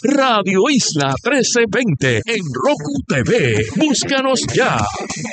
Radio Isla 1320 en Roku TV. Búscanos ya.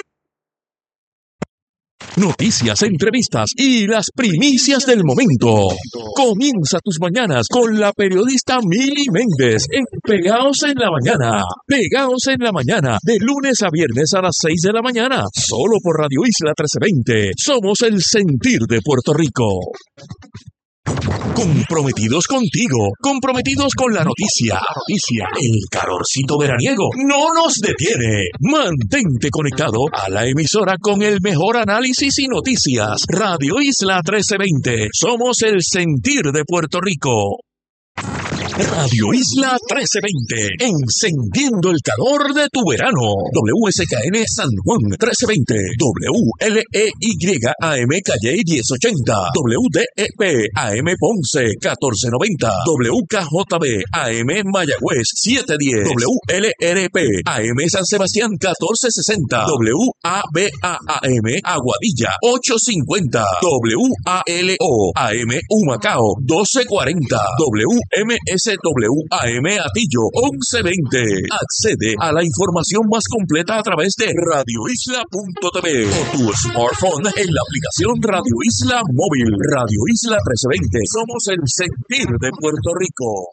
Noticias, entrevistas y las primicias del momento. Comienza tus mañanas con la periodista Mili Méndez en Pegaos en la Mañana. Pegaos en la Mañana, de lunes a viernes a las 6 de la mañana, solo por Radio Isla 1320. Somos el sentir de Puerto Rico. Comprometidos contigo, comprometidos con la noticia. El calorcito veraniego no nos detiene. Mantente conectado a la emisora con el mejor análisis y noticias. Radio Isla 1320. Somos el sentir de Puerto Rico. Radio Isla 1320, encendiendo el calor de tu verano. WSKN San Juan 1320, WLEYAM Calle 1080, WDEP AM Ponce 1490, WKJB AM Mayagüez 710, WLRP AM San Sebastián 1460, WABAAM Aguadilla 850, WALO AM Humacao 1240, WMSWAM Atillo 1120. Accede a la información más completa a través de radioisla.tv o tu smartphone en la aplicación Radio Isla Móvil. Radio Isla 1320. Somos el sentir de Puerto Rico.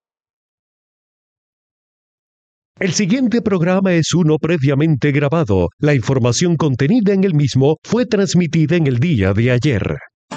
El siguiente programa es uno previamente grabado. La información contenida en el mismo fue transmitida en el día de ayer.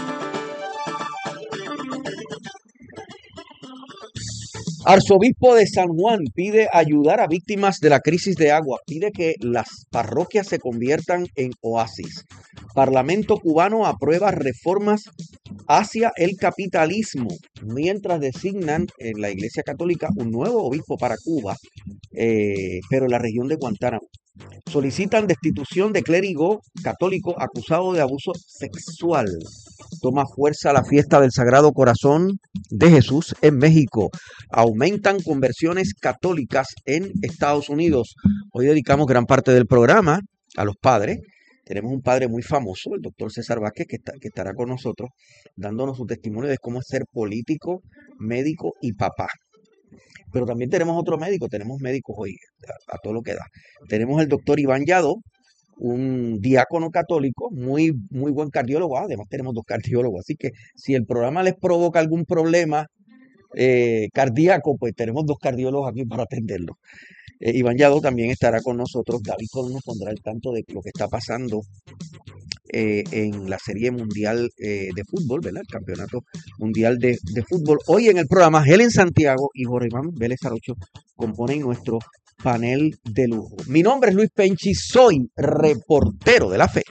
Arzobispo de San Juan pide ayudar a víctimas de la crisis de agua, pide que las parroquias se conviertan en oasis. Parlamento cubano aprueba reformas hacia el capitalismo, mientras designan en la Iglesia Católica un nuevo obispo para Cuba, pero en la región de Guantánamo. Solicitan destitución de clérigo católico acusado de abuso sexual. Toma fuerza la fiesta del Sagrado Corazón de Jesús en México. Aumentan conversiones católicas en Estados Unidos. Hoy dedicamos gran parte del programa a los padres. Tenemos un padre muy famoso, el doctor César Vázquez, que estará con nosotros dándonos su testimonio de cómo es ser político, médico y papá. Pero también tenemos otro médico, tenemos médicos hoy, a todo lo que da. Tenemos el doctor Iván Yadó, un diácono católico, muy, muy buen cardiólogo. Además tenemos dos cardiólogos, así que si el programa les provoca algún problema cardíaco, pues tenemos dos cardiólogos aquí para atenderlo. Iván Yadó también estará con nosotros. David Colón nos pondrá al tanto de lo que está pasando en la Serie Mundial de Fútbol, ¿verdad? El Campeonato Mundial de Fútbol. Hoy en el programa, Helen Santiago y Jorge Iván Vélez Arocho componen nuestro panel de lujo. Mi nombre es Luis Penchi, soy reportero de la fe.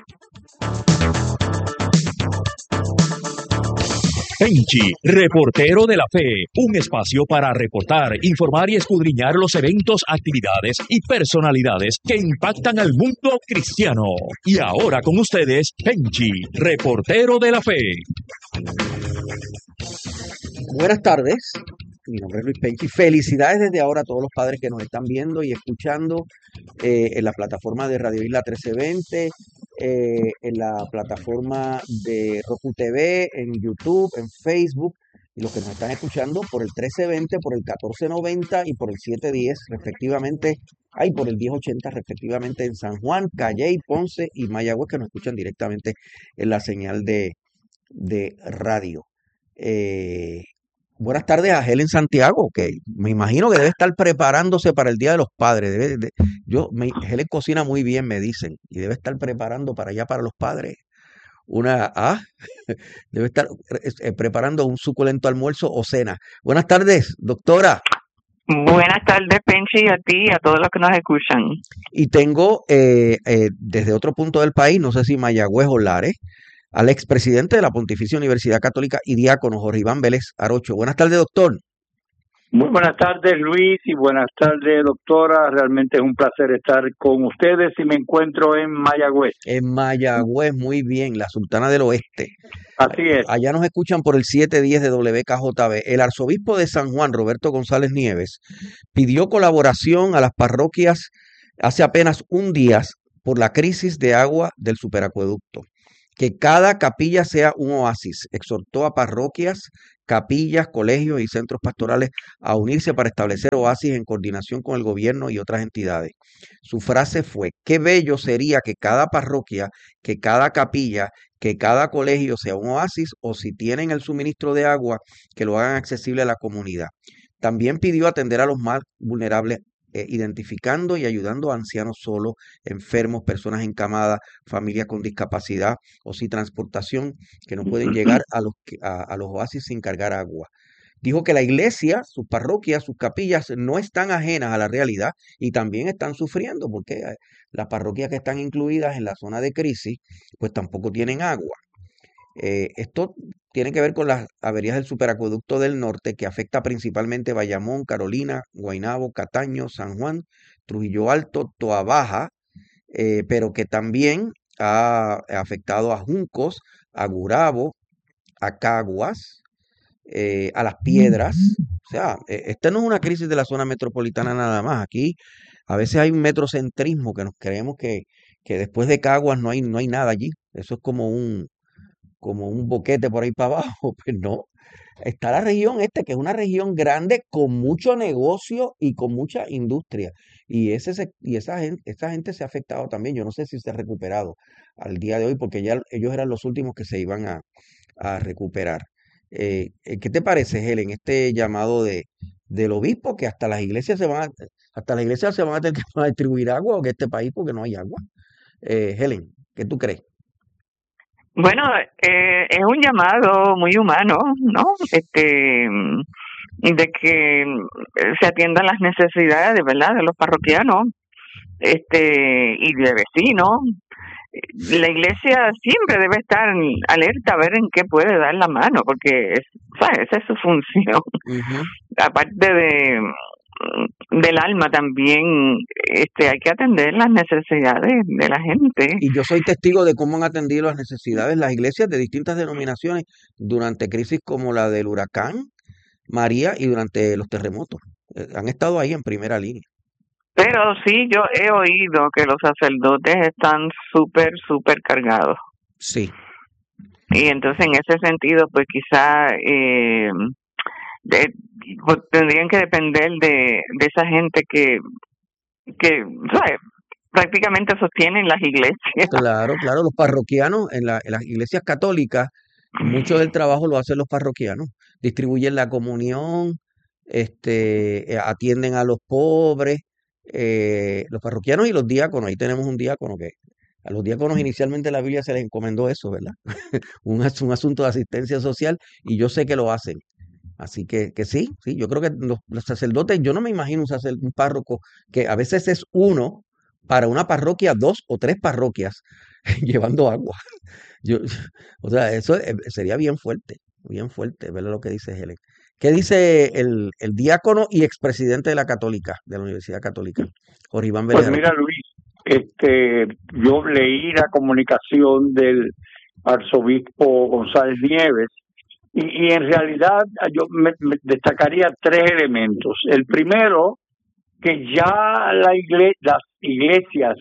Penchi, reportero de la fe, un espacio para reportar, informar y escudriñar los eventos, actividades y personalidades que impactan al mundo cristiano. Y ahora con ustedes, Penchi, reportero de la fe. Buenas tardes, mi nombre es Luis Penchi. Felicidades desde ahora a todos los padres que nos están viendo y escuchando en la plataforma de Radio Isla 1320, en la plataforma de Roku TV, en YouTube, en Facebook, y los que nos están escuchando por el 1320, por el 1490 y por el 710 respectivamente, por el 1080 respectivamente en San Juan, Calley, Ponce y Mayagüez, que nos escuchan directamente en la señal de radio. Buenas tardes a Helen Santiago, que me imagino que debe estar preparándose para el Día de los Padres. Helen cocina muy bien, me dicen, y debe estar preparando para allá para los padres debe estar preparando un suculento almuerzo o cena. Buenas tardes, doctora. Buenas tardes, Penchi, a ti y a todos los que nos escuchan. Y tengo desde otro punto del país, no sé si Mayagüez o Lares, al expresidente de la Pontificia Universidad Católica y diácono Jorge Iván Vélez Arocho. Buenas tardes, doctor. Muy buenas tardes, Luis, y buenas tardes, doctora. Realmente es un placer estar con ustedes y me encuentro en Mayagüez. En Mayagüez, muy bien, la Sultana del Oeste. Así es. Allá nos escuchan por el 710 de WKJB. El arzobispo de San Juan, Roberto González Nieves, pidió colaboración a las parroquias hace apenas un día por la crisis de agua del superacueducto. que cada capilla sea un oasis. Exhortó a parroquias, capillas, colegios y centros pastorales a unirse para establecer oasis en coordinación con el gobierno y otras entidades. Su frase fue: qué bello sería que cada parroquia, que cada capilla, que cada colegio sea un oasis, o si tienen el suministro de agua, que lo hagan accesible a la comunidad. También pidió atender a los más vulnerables, identificando y ayudando a ancianos solos, enfermos, personas encamadas, familias con discapacidad o sin transportación que no pueden llegar a los oasis sin cargar agua. Dijo que la iglesia, sus parroquias, sus capillas no están ajenas a la realidad y también están sufriendo porque las parroquias que están incluidas en la zona de crisis pues tampoco tienen agua. Esto tiene que ver con las averías del superacueducto del norte que afecta principalmente Bayamón, Carolina, Guaynabo, Cataño, San Juan, Trujillo Alto, Toa Baja, pero que también ha afectado a Juncos, a Gurabo, a Caguas, a Las Piedras. O sea, esta no es una crisis de la zona metropolitana nada más. Aquí a veces hay un metrocentrismo que nos creemos que después de Caguas no hay nada allí. Eso es como un boquete por ahí para abajo. Pues no. Está la región que es una región grande con mucho negocio y con mucha industria. Y esa gente se ha afectado también. Yo no sé si se ha recuperado al día de hoy, porque ya ellos eran los últimos que se iban a recuperar. ¿Qué te parece, Helen, este llamado del obispo, que hasta las iglesias se van a tener que distribuir agua en este país porque no hay agua? Helen, ¿qué tú crees? Bueno, es un llamado muy humano, ¿no? De que se atiendan las necesidades, ¿verdad?, de los parroquianos, y de vecinos. La iglesia siempre debe estar alerta a ver en qué puede dar la mano, porque ¿sabes? Esa es su función. Ujú. Aparte del alma también, hay que atender las necesidades de la gente. Y yo soy testigo de cómo han atendido las necesidades las iglesias de distintas denominaciones durante crisis como la del huracán María y durante los terremotos. Han estado ahí en primera línea. Pero sí, yo he oído que los sacerdotes están súper cargados. Sí. Y entonces en ese sentido, pues quizá pues tendrían que depender de esa gente que ¿sabes?, prácticamente sostienen las iglesias. Claro, los parroquianos en las iglesias católicas, mucho del trabajo lo hacen los parroquianos. Distribuyen la comunión, atienden a los pobres, los parroquianos y los diáconos. Ahí tenemos un diácono que a los diáconos inicialmente la Biblia se les encomendó eso, ¿verdad? un asunto de asistencia social, y yo sé que lo hacen. Así que sí, yo creo que los sacerdotes, yo no me imagino un párroco, que a veces es uno para una parroquia, 2 o 3 parroquias llevando agua. O sea, eso sería bien fuerte, ver lo que dice Helen. ¿Qué dice el diácono y expresidente de la Católica, de la Universidad Católica, Jorge Iván Vélez? Pues mira, Luis, yo leí la comunicación del arzobispo González Nieves y en realidad yo me destacaría 3 elementos. El primero, que ya las iglesias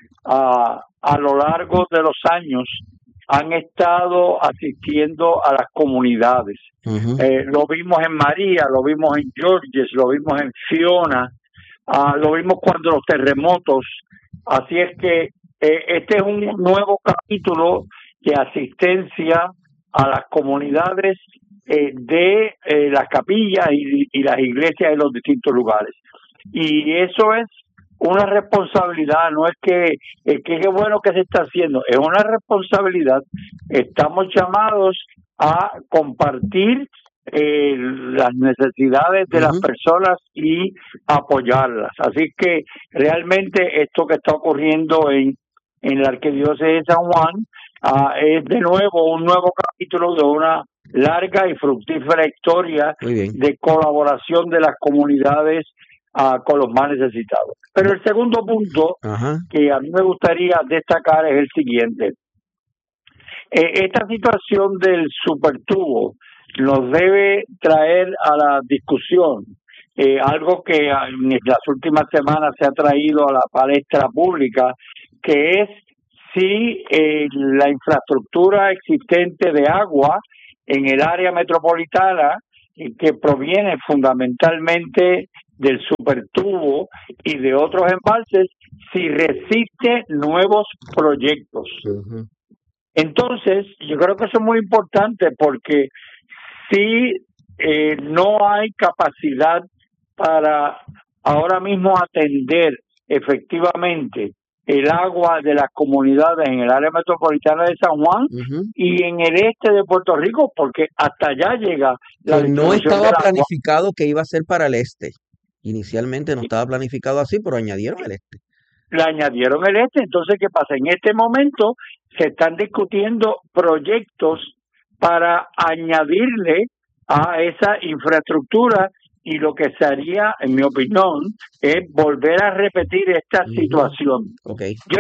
a lo largo de los años han estado asistiendo a las comunidades. Uh-huh. Lo vimos en María, lo vimos en Georges, lo vimos en Fiona, lo vimos cuando los terremotos. Así es que este es un nuevo capítulo de asistencia a las comunidades de las capillas y las iglesias en los distintos lugares. Y eso es una responsabilidad, no es que qué bueno que se está haciendo, es una responsabilidad. Estamos llamados a compartir las necesidades de las personas y apoyarlas. Así que realmente esto que está ocurriendo en la Arquidiócesis de San Juan es de nuevo un nuevo capítulo de una larga y fructífera historia de colaboración de las comunidades con los más necesitados. Pero el segundo punto que a mí me gustaría destacar es el siguiente. Esta situación del supertubo nos debe traer a la discusión algo que en las últimas semanas se ha traído a la palestra pública, que es si la infraestructura existente de agua en el área metropolitana, que proviene fundamentalmente del supertubo y de otros embalses, si resiste nuevos proyectos. Ujú. Entonces, yo creo que eso es muy importante porque si no hay capacidad para ahora mismo atender efectivamente el agua de las comunidades en el área metropolitana de San Juan Ujú. y en el este de Puerto Rico, porque hasta allá llega la Que no distribución estaba del agua. planificado que iba a ser para el este. Inicialmente no estaba planificado así, pero añadieron el este. Le añadieron el este. Entonces, ¿qué pasa? En este momento se están discutiendo proyectos para añadirle a esa infraestructura, y lo que se haría, en mi opinión, es volver a repetir esta Ujú. situación. Okay. Yo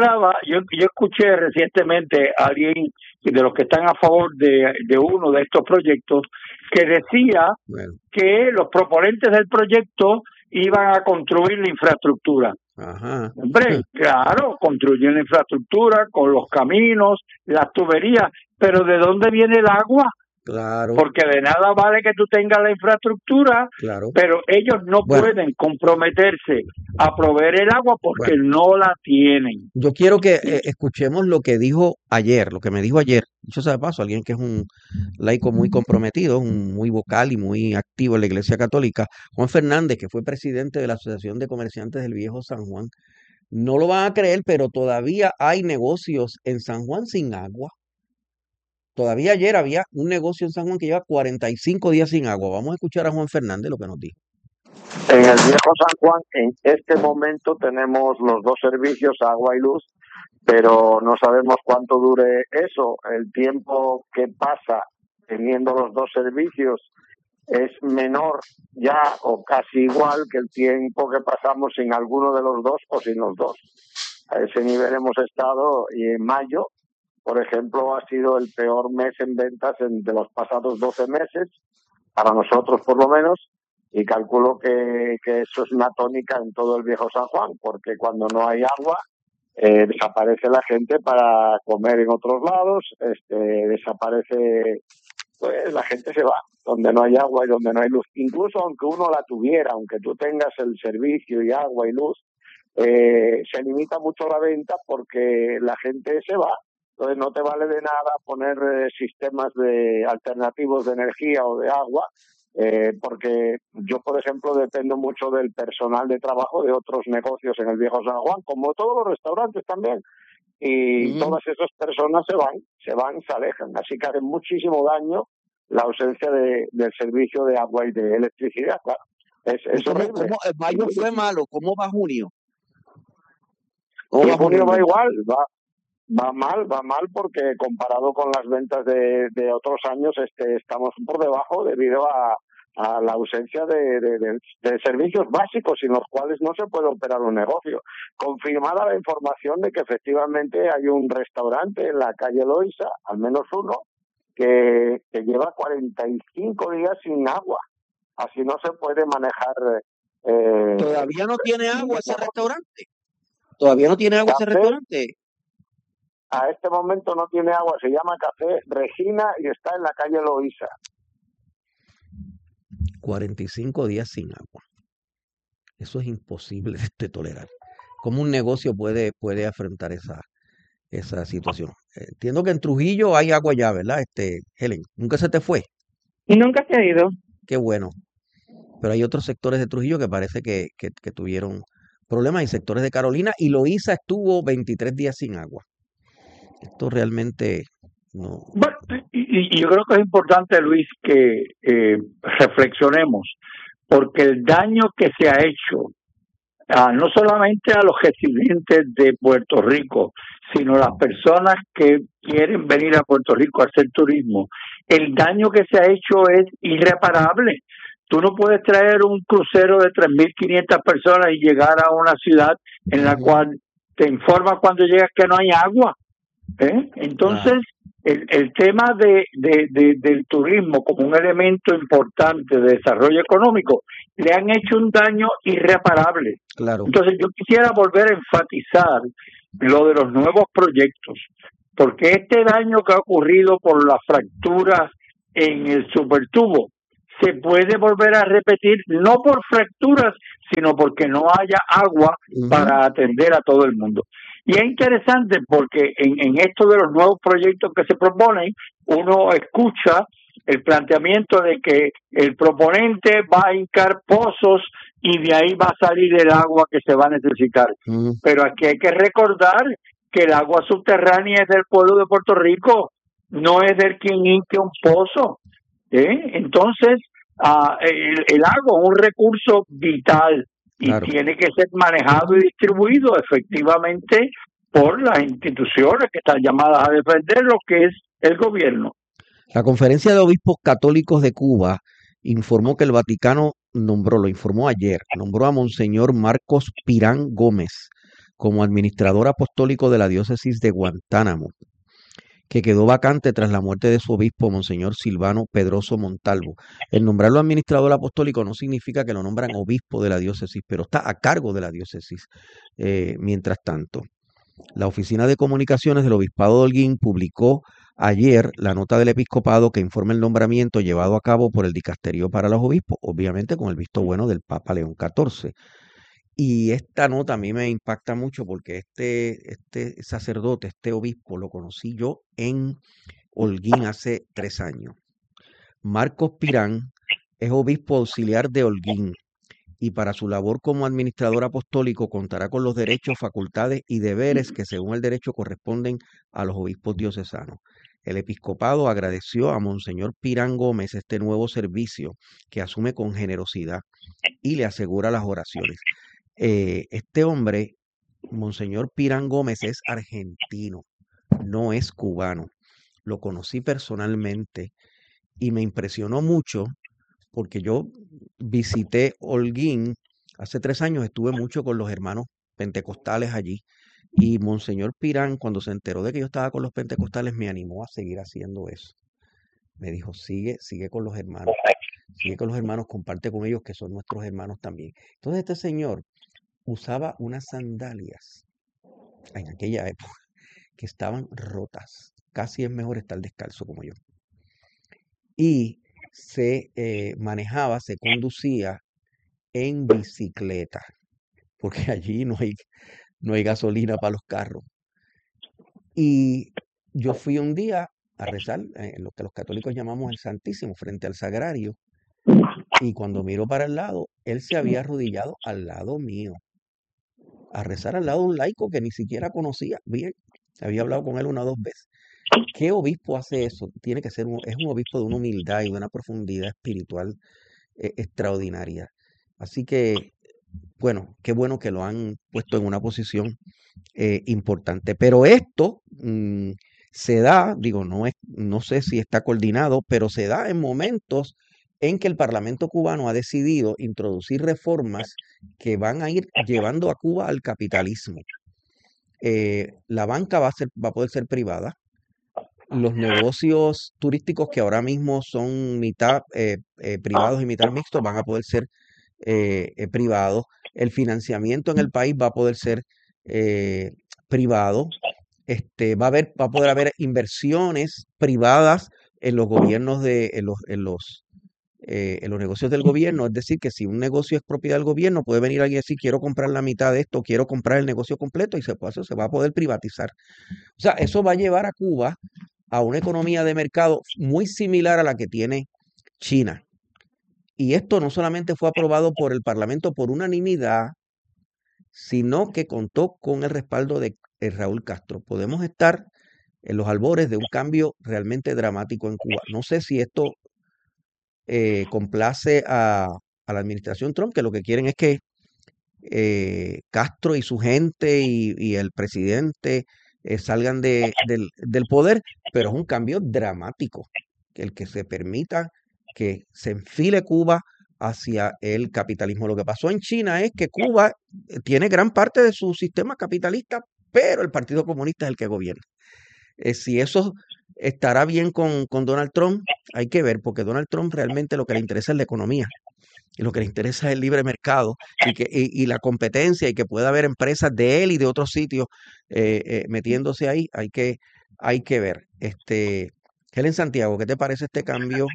escuché recientemente a alguien de los que están a favor de uno de estos proyectos que decía Bueno. que los proponentes del proyecto iban a construir la infraestructura. Ajá. Hombre, claro, construyen la infraestructura con los caminos, las tuberías, pero ¿de dónde viene el agua? Claro, Porque de nada vale que tú tengas la infraestructura, claro. pero ellos no Bueno. pueden comprometerse a proveer el agua porque no la tienen. Yo quiero que escuchemos lo que dijo ayer, lo que me dijo ayer. Dicho sea de paso, alguien que es un laico muy comprometido, muy vocal y muy activo en la Iglesia Católica, Juan Fernández, que fue presidente de la Asociación de Comerciantes del Viejo San Juan. No lo van a creer, pero todavía hay negocios en San Juan sin agua. Todavía ayer había un negocio en San Juan que lleva 45 días sin agua. Vamos a escuchar a Juan Fernández lo que nos dijo. En el Viejo San Juan, en este momento tenemos los dos servicios, agua y luz, pero no sabemos cuánto dure eso. El tiempo que pasa teniendo los dos servicios es menor ya o casi igual que el tiempo que pasamos sin alguno de los dos o sin los dos. A ese nivel hemos estado, y en mayo, por ejemplo, ha sido el peor mes en ventas de los pasados 12 meses, para nosotros por lo menos, y calculo que eso es una tónica en todo el Viejo San Juan, porque cuando no hay agua, desaparece la gente para comer en otros lados, desaparece, pues la gente se va, donde no hay agua y donde no hay luz. Incluso aunque uno la tuviera, aunque tú tengas el servicio y agua y luz, se limita mucho la venta porque la gente se va. Entonces no te vale de nada poner sistemas alternativos de energía o de agua, porque yo, por ejemplo, dependo mucho del personal de trabajo de otros negocios en el Viejo San Juan, como todos los restaurantes también, y todas esas personas se alejan, así que hace muchísimo daño la ausencia del servicio de agua y de electricidad, claro. Es horrible. Mayo fue malo, ¿cómo va junio? Y junio va igual, va mal porque comparado con las ventas de otros años estamos por debajo debido a la ausencia de servicios básicos sin los cuales no se puede operar un negocio. Confirmada la información de que efectivamente hay un restaurante en la calle Loíza, al menos uno, que lleva 45 días sin agua. Así no se puede manejar. ¿Todavía no tiene agua ese restaurante? ¿Todavía no tiene agua ese restaurante? A este momento no tiene agua, se llama Café Regina y está en la calle Loíza. 45 días sin agua. Eso es imposible de tolerar. ¿Cómo un negocio puede afrontar esa situación? Entiendo que en Trujillo hay agua ya, ¿verdad? Helen, ¿nunca se te fue? Nunca se ha ido. Qué bueno. Pero hay otros sectores de Trujillo que parece que tuvieron problemas, y sectores de Carolina, y Loíza estuvo 23 días sin agua. Esto realmente no. Bueno, y yo creo que es importante, Luis, que reflexionemos, porque el daño que se ha hecho, no solamente a los residentes de Puerto Rico, sino a las personas que quieren venir a Puerto Rico a hacer turismo, el daño que se ha hecho es irreparable. Tú no puedes traer un crucero de 3.500 personas y llegar a una ciudad en la cual te informa cuando llegas que no hay agua. Entonces, el tema del turismo como un elemento importante de desarrollo económico le han hecho un daño irreparable. Claro. Entonces, yo quisiera volver a enfatizar lo de los nuevos proyectos, porque este daño que ha ocurrido por las fracturas en el supertubo se puede volver a repetir, no por fracturas, sino porque no haya agua para atender a todo el mundo. Y es interesante porque en esto de los nuevos proyectos que se proponen, uno escucha el planteamiento de que el proponente va a hincar pozos y de ahí va a salir el agua que se va a necesitar. Pero aquí hay que recordar que el agua subterránea es del pueblo de Puerto Rico, no es del quien hinque un pozo. Entonces, el agua es un recurso vital y tiene que ser manejado y distribuido efectivamente por las instituciones que están llamadas a defender lo que es el gobierno. La Conferencia de Obispos Católicos de Cuba informó que el Vaticano lo informó ayer, nombró a Monseñor Marcos Pirán Gómez como administrador apostólico de la diócesis de Guantánamo, que quedó vacante tras la muerte de su obispo, Monseñor Silvano Pedroso Montalvo. El nombrarlo administrador apostólico no significa que lo nombran obispo de la diócesis, pero está a cargo de la diócesis. Mientras tanto, la Oficina de Comunicaciones del Obispado de Holguín publicó ayer la nota del episcopado que informa el nombramiento llevado a cabo por el Dicasterio para los Obispos, obviamente con el visto bueno del Papa León XIV. Y esta nota a mí me impacta mucho porque este sacerdote, este obispo, lo conocí yo en Holguín hace 3 años. Marcos Pirán es obispo auxiliar de Holguín y para su labor como administrador apostólico contará con los derechos, facultades y deberes que según el derecho corresponden a los obispos diocesanos. El episcopado agradeció a Monseñor Pirán Gómez este nuevo servicio que asume con generosidad y le asegura las oraciones. Este hombre, Monseñor Pirán Gómez, es argentino, no es cubano. Lo conocí personalmente y me impresionó mucho porque yo visité Holguín hace 3 años, estuve mucho con los hermanos pentecostales allí y Monseñor Pirán, cuando se enteró de que yo estaba con los pentecostales, me animó a seguir haciendo eso. Me dijo, sigue con los hermanos, comparte con ellos que son nuestros hermanos también. Entonces este señor usaba unas sandalias en aquella época que estaban rotas. Casi es mejor estar descalzo como yo. Y se conducía en bicicleta, porque allí no hay gasolina para los carros. Y yo fui un día a rezar en lo que los católicos llamamos el Santísimo, frente al Sagrario, y cuando miro para el lado, él se había arrodillado al lado mío, a rezar al lado de un laico que ni siquiera conocía bien. Había hablado con él 1 o 2 veces. ¿Qué obispo hace eso? Tiene que ser es un obispo de una humildad y de una profundidad espiritual extraordinaria. Así que, bueno, qué bueno que lo han puesto en una posición importante. Pero esto se da, digo, no sé si está coordinado, pero se da en momentos en que el Parlamento cubano ha decidido introducir reformas que van a ir llevando a Cuba al capitalismo. La banca va a poder ser privada. Los negocios turísticos que ahora mismo son mitad privados y mitad mixtos van a poder ser privados. El financiamiento en el país va a poder ser privado. Va a poder haber inversiones privadas en los gobiernos en los negocios del gobierno. Es decir, que si un negocio es propiedad del gobierno, puede venir alguien y decir, quiero comprar la mitad de esto, quiero comprar el negocio completo y se va a poder privatizar. O sea, eso va a llevar a Cuba a una economía de mercado muy similar a la que tiene China. Y esto no solamente fue aprobado por el Parlamento por unanimidad, sino que contó con el respaldo de Raúl Castro. Podemos estar en los albores de un cambio realmente dramático en Cuba. No sé si esto complace a la administración Trump, que lo que quieren es que Castro y su gente y el presidente salgan del poder, pero es un cambio dramático, el que se permita que se enfile Cuba hacia el capitalismo. Lo que pasó en China es que Cuba tiene gran parte de su sistema capitalista, pero el Partido Comunista es el que gobierna. Si eso estará bien con Donald Trump, hay que ver, porque Donald Trump realmente lo que le interesa es la economía. y lo que le interesa es el libre mercado y la competencia y que pueda haber empresas de él y de otros sitios metiéndose ahí, hay que ver. Helen Santiago, ¿qué te parece este cambio?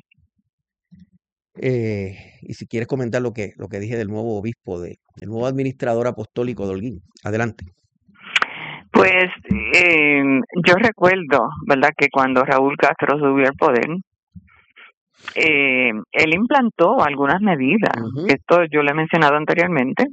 Y si quieres comentar lo que dije del nuevo obispo, del nuevo administrador apostólico de Holguín. Adelante. Pues yo recuerdo, ¿verdad?, que cuando Raúl Castro subió al poder, él implantó algunas medidas, que esto yo le he mencionado anteriormente,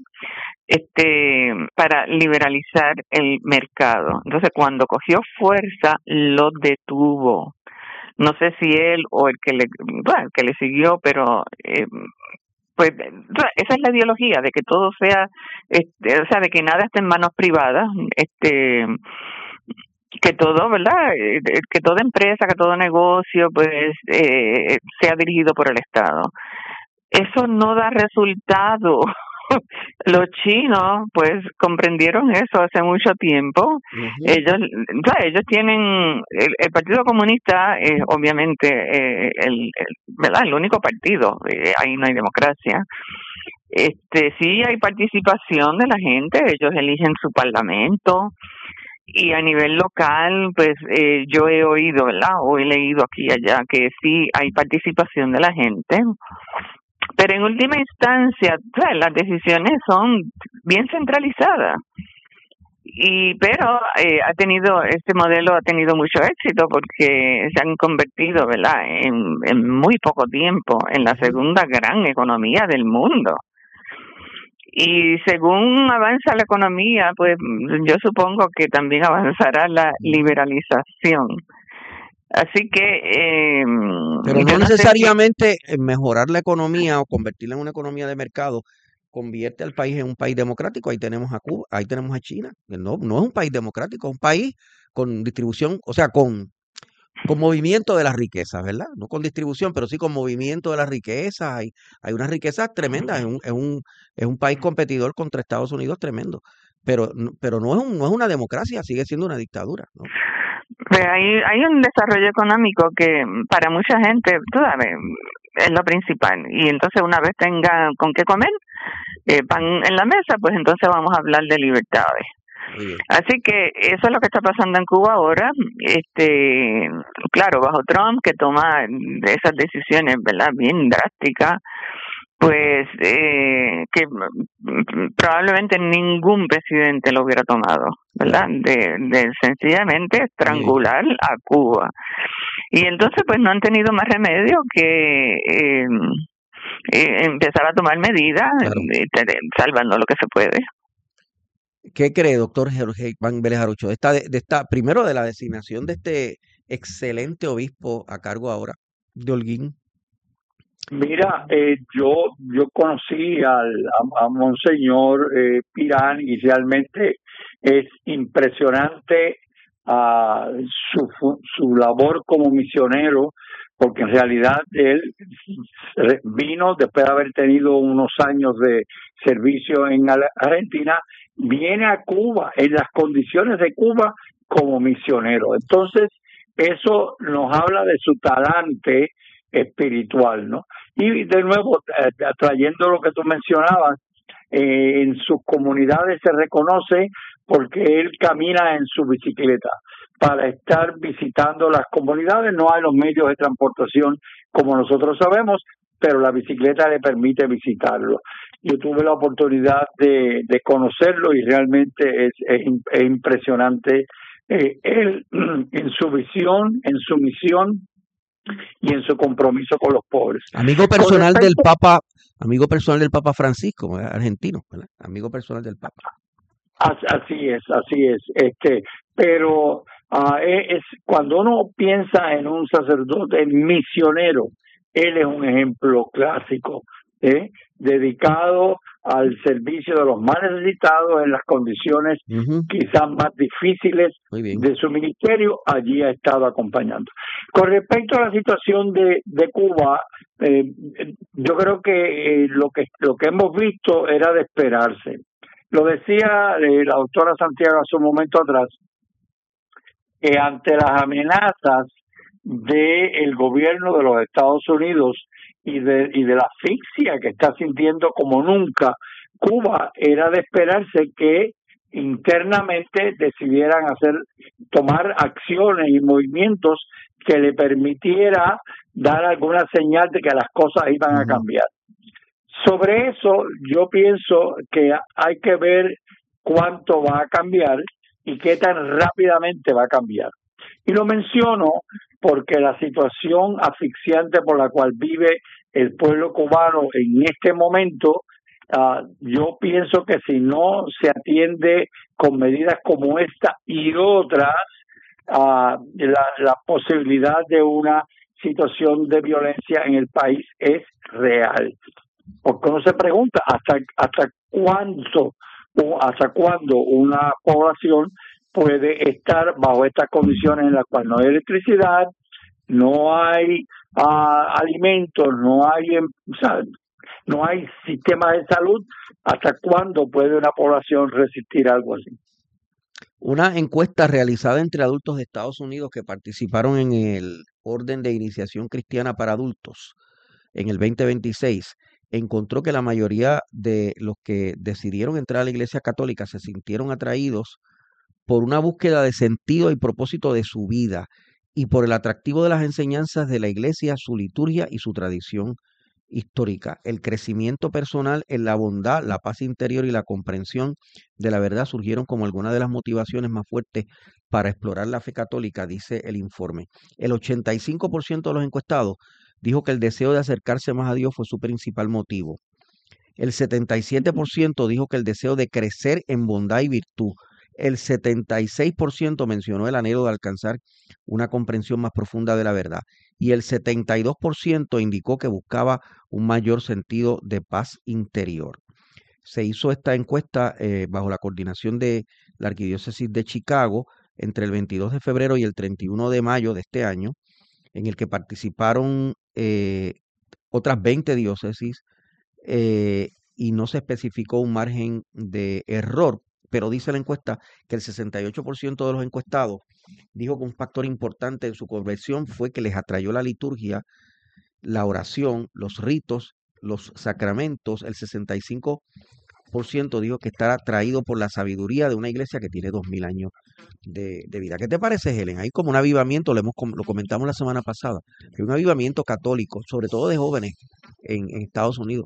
para liberalizar el mercado. Entonces, cuando cogió fuerza, lo detuvo. No sé si él o el que le siguió, pero pues esa es la ideología de que todo sea, o sea, de que nada esté en manos privadas, que todo, ¿verdad? Que toda empresa, que todo negocio, pues sea dirigido por el Estado. Eso no da resultado. Los chinos, pues, comprendieron eso hace mucho tiempo. Ellos tienen el Partido Comunista, obviamente, ¿verdad?, el único partido. Ahí no hay democracia. Sí hay participación de la gente. Ellos eligen su parlamento. Y a nivel local, pues yo he oído, ¿verdad?, o he leído aquí y allá que sí hay participación de la gente. Pero en última instancia, las decisiones son bien centralizadas. Pero este modelo ha tenido mucho éxito porque se han convertido, ¿verdad?, en muy poco tiempo en la segunda gran economía del mundo. Y según avanza la economía, pues yo supongo que también avanzará la liberalización. Así que... pero no necesariamente mejorar la economía o convertirla en una economía de mercado convierte al país en un país democrático. Ahí tenemos a Cuba, ahí tenemos a China. No es un país democrático, es un país con distribución, o sea, con movimiento de las riquezas, ¿verdad? No con distribución, pero sí con movimiento de las riquezas. Hay unas riquezas tremendas. Es un país competidor contra Estados Unidos tremendo. Pero no es una democracia, sigue siendo una dictadura, ¿no? Pues hay un desarrollo económico que para mucha gente, tú sabes, es lo principal. Y entonces una vez tengan con qué comer, pan en la mesa, pues entonces vamos a hablar de libertades. Así que eso es lo que está pasando en Cuba ahora. Claro, bajo Trump, que toma esas decisiones, ¿verdad?, bien drásticas, pues que probablemente ningún presidente lo hubiera tomado, ¿verdad?, de sencillamente estrangular a Cuba. Y entonces pues no han tenido más remedio que empezar a tomar medidas, salvando lo que se puede. ¿Qué cree, doctor Jorge Iván Vélez Arucho, primero de la designación de este excelente obispo a cargo ahora de Holguín? Mira, yo conocí a Monseñor Pirán y realmente es impresionante su labor como misionero, porque en realidad él vino después de haber tenido unos años de servicio en Argentina, viene a Cuba en las condiciones de Cuba como misionero. Entonces, eso nos habla de su talante espiritual, ¿no? Y de nuevo, trayendo lo que tú mencionabas, en sus comunidades se reconoce porque él camina en su bicicleta. Para estar visitando las comunidades no hay los medios de transportación como nosotros sabemos, pero la bicicleta le permite visitarlo. Yo tuve la oportunidad de conocerlo y realmente es impresionante él en su visión, en su misión y en su compromiso con los pobres. Amigo personal del Papa Francisco, argentino, ¿verdad? Amigo personal del Papa. Así es. Pero es cuando uno piensa en un sacerdote misionero, él es un ejemplo clásico, dedicado al servicio de los más necesitados en las condiciones quizás más difíciles de su ministerio. Allí ha estado acompañando. Con respecto a la situación de Cuba, yo creo que lo que hemos visto era de esperarse. Lo decía la doctora Santiago hace un momento atrás, que ante las amenazas del gobierno de los Estados Unidos y de la asfixia que está sintiendo como nunca Cuba, era de esperarse que internamente decidieran tomar acciones y movimientos que le permitiera dar alguna señal de que las cosas iban a cambiar. Sobre eso, yo pienso que hay que ver cuánto va a cambiar y qué tan rápidamente va a cambiar. Y lo menciono porque la situación asfixiante por la cual vive el pueblo cubano en este momento, yo pienso que si no se atiende con medidas como esta y otras, la posibilidad de una situación de violencia en el país es real. Porque uno se pregunta hasta cuándo una población puede estar bajo estas condiciones en las cuales no hay electricidad, no hay alimentos, no hay sistema de salud. ¿Hasta cuándo puede una población resistir algo así? Una encuesta realizada entre adultos de Estados Unidos que participaron en el Orden de Iniciación Cristiana para Adultos en el 2026 encontró que la mayoría de los que decidieron entrar a la Iglesia Católica se sintieron atraídos por una búsqueda de sentido y propósito de su vida y por el atractivo de las enseñanzas de la Iglesia, su liturgia y su tradición histórica. El crecimiento personal en la bondad, la paz interior y la comprensión de la verdad surgieron como algunas de las motivaciones más fuertes para explorar la fe católica, dice el informe. El 85% de los encuestados dijo que el deseo de acercarse más a Dios fue su principal motivo. El 77% dijo que el deseo de crecer en bondad y virtud. El 76% mencionó el anhelo de alcanzar una comprensión más profunda de la verdad. Y el 72% indicó que buscaba un mayor sentido de paz interior. Se hizo esta encuesta bajo la coordinación de la Arquidiócesis de Chicago entre el 22 de febrero y el 31 de mayo de este año, en el que participaron otras 20 diócesis y no se especificó un margen de error, pero dice la encuesta que el 68% de los encuestados dijo que un factor importante en su conversión fue que les atrayó la liturgia, la oración, los ritos, los sacramentos. El 65% dijo que está atraído por la sabiduría de una iglesia que tiene 2000 años de vida. ¿Qué te parece, Helen? Hay como un avivamiento, lo comentamos la semana pasada, que un avivamiento católico, sobre todo de jóvenes en Estados Unidos.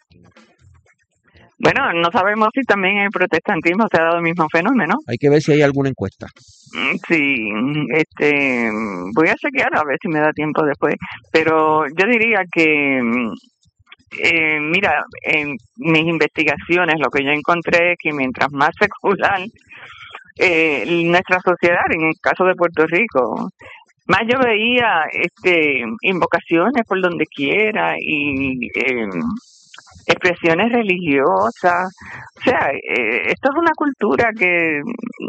Bueno, no sabemos si también en el protestantismo se ha dado el mismo fenómeno. Hay que ver si hay alguna encuesta. Sí, voy a chequear a ver si me da tiempo después. Pero yo diría que, mira, en mis investigaciones lo que yo encontré es que mientras más secular nuestra sociedad, en el caso de Puerto Rico, más yo veía invocaciones por donde quiera y expresiones religiosas. O sea, esto es una cultura que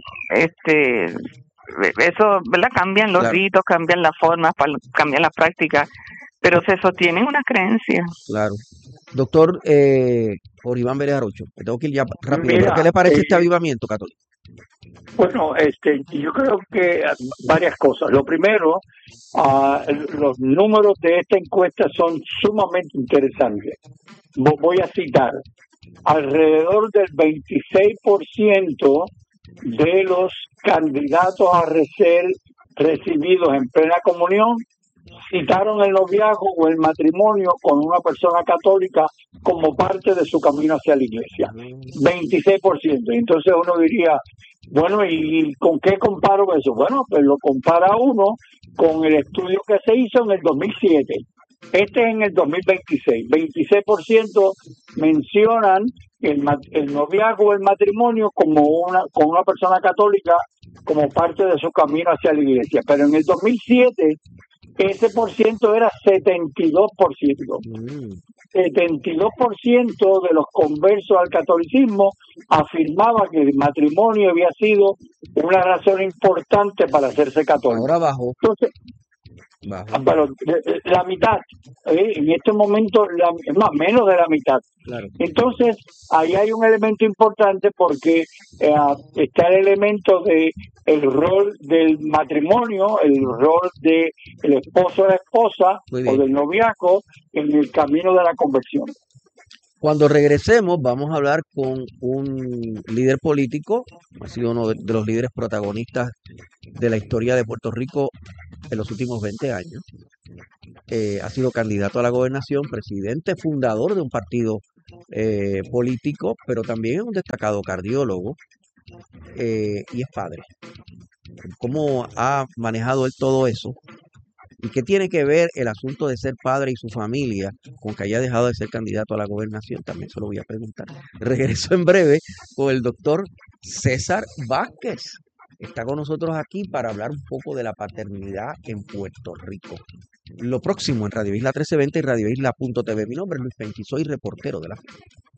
eso, ¿verdad? Cambian los ritos, cambian las formas, cambian las prácticas, pero se sostienen unas creencias. Claro. Doctor por Iván Vélez Arocho, me tengo que ir ya rápido. Mira, ¿Qué le parece este avivamiento católico? Bueno, yo creo que varias cosas. Lo primero, los números de esta encuesta son sumamente interesantes. Voy a citar, alrededor del 26% de los candidatos a ser recibidos en plena comunión citaron el noviazgo o el matrimonio con una persona católica como parte de su camino hacia la iglesia. 26%. Entonces uno diría, bueno, ¿y con qué comparo eso? Bueno, pues lo compara uno con el estudio que se hizo en el 2007. Este es en el 2026. 26% mencionan el noviazgo o el matrimonio con una persona católica como parte de su camino hacia la iglesia. Pero en el 2007 ese por ciento era 72%. 72% de los conversos al catolicismo afirmaba que el matrimonio había sido una razón importante para hacerse católico. Ahora bajó. Entonces, Bajó. Pero la mitad, en este momento, es más, menos de la mitad. Claro. Entonces, ahí hay un elemento importante porque está el elemento de el rol del matrimonio, el rol de el esposo o la esposa o del noviazgo en el camino de la conversión. Cuando regresemos vamos a hablar con un líder político, ha sido uno de los líderes protagonistas de la historia de Puerto Rico en los últimos 20 años. Ha sido candidato a la gobernación, presidente, fundador de un partido político, pero también es un destacado cardiólogo y es padre. ¿Cómo ha manejado él todo eso? ¿Y qué tiene que ver el asunto de ser padre y su familia con que haya dejado de ser candidato a la gobernación? También se lo voy a preguntar. Regreso en breve con el doctor César Vázquez. Está con nosotros aquí para hablar un poco de la paternidad en Puerto Rico. Lo próximo en Radio Isla 1320 y radioisla.tv. Mi nombre es Luis Penchi, soy reportero de la Fe.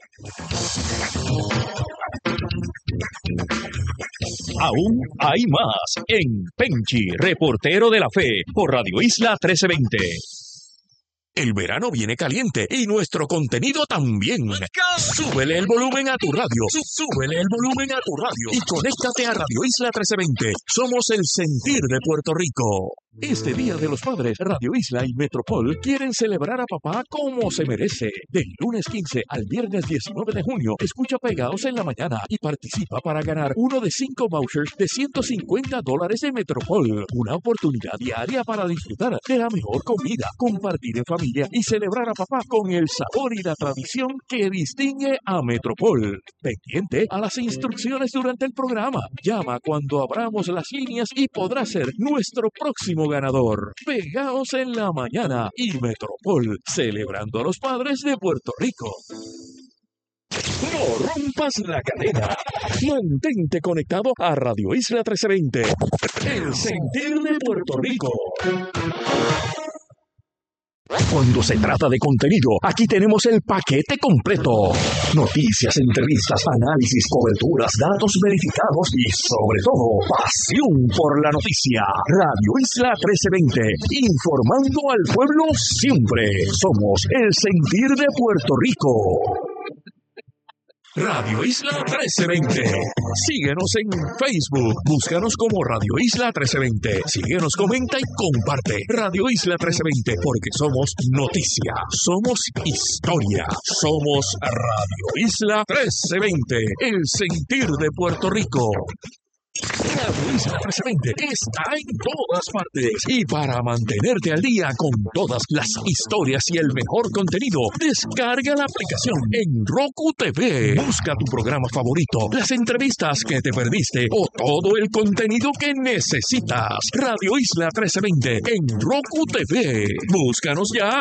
Aún hay más en Penchi, reportero de la Fe, por Radio Isla 1320. El verano viene caliente y nuestro contenido también. Súbele el volumen a tu radio. Súbele el volumen a tu radio. Y conéctate a Radio Isla 1320. Somos el sentir de Puerto Rico. Este Día de los Padres, Radio Isla y Metropol quieren celebrar a papá como se merece. Del lunes 15 al viernes 19 de junio, escucha Pegados en la Mañana y participa para ganar uno de 5 vouchers de $150 de Metropol. Una oportunidad diaria para disfrutar de la mejor comida, compartir en familia y celebrar a papá con el sabor y la tradición que distingue a Metropol. Pendiente a las instrucciones durante el programa. Llama cuando abramos las líneas y podrás ser nuestro próximo ganador. Pegaos en la Mañana y Metropol, celebrando a los padres de Puerto Rico. No rompas la cadena. Mantente conectado a Radio Isla 1320. El sentir de Puerto Rico. Cuando se trata de contenido, aquí tenemos el paquete completo. Noticias, entrevistas, análisis, coberturas, datos verificados y, sobre todo, pasión por la noticia. Radio Isla 1320, informando al pueblo siempre. Somos el sentir de Puerto Rico. Radio Isla 1320. Síguenos en Facebook. Búscanos como Radio Isla 1320. Síguenos, comenta y comparte. Radio Isla 1320, porque somos noticia, somos historia, somos Radio Isla 1320, el sentir de Puerto Rico. Radio Isla 1320 está en todas partes y para mantenerte al día con todas las historias y el mejor contenido, descarga la aplicación en Roku TV. Busca tu programa favorito, las entrevistas que te perdiste o todo el contenido que necesitas. Radio Isla 1320 en Roku TV. Búscanos ya.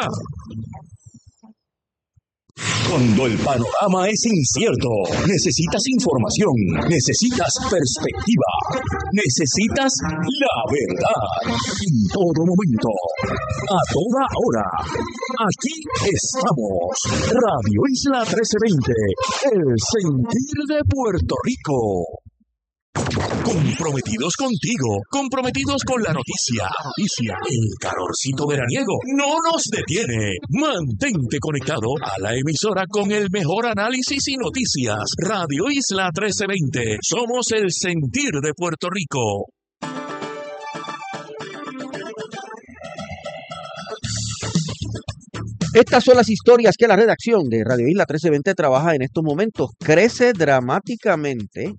Cuando el panorama es incierto, necesitas información, necesitas perspectiva, necesitas la verdad. En todo momento, a toda hora, aquí estamos. Radio Isla 1320, el sentir de Puerto Rico. Comprometidos contigo, comprometidos con la noticia. El calorcito veraniego no nos detiene. Mantente conectado a la emisora con el mejor análisis y noticias. Radio Isla 1320. Somos el sentir de Puerto Rico. Estas son las historias que la redacción de Radio Isla 1320 trabaja en estos momentos. Crece dramáticamente